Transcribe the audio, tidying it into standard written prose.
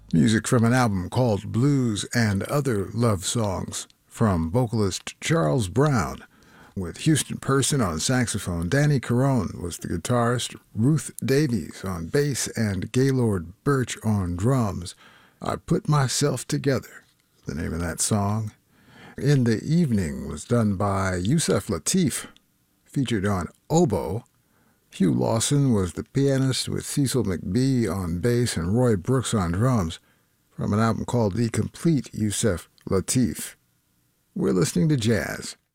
Music from an album called Blues and Other Love Songs from vocalist Charles Brown, with Houston Person on saxophone. Danny Carone was the guitarist, Ruth Davies on bass, and Gaylord Birch on drums. I Put Myself Together, the name of that song. In the Evening was done by Yusef Lateef, featured on oboe. Hugh Lawson was the pianist, with Cecil McBee on bass and Roy Brooks on drums, from an album called The Complete Yusef Lateef. We're listening to jazz.